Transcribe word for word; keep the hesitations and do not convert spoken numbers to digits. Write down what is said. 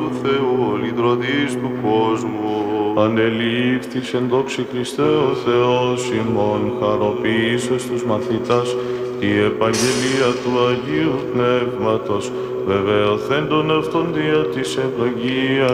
του Θεού, ο λυτρωτής του κόσμου. Ανελήφθης εν δόξη Χριστέ ο Θεός ημών, χαροποίησε στους μαθητάς τη επαγγελία του Αγίου Πνεύματος, βεβαιωθέντων αυτών δια της ευλογίας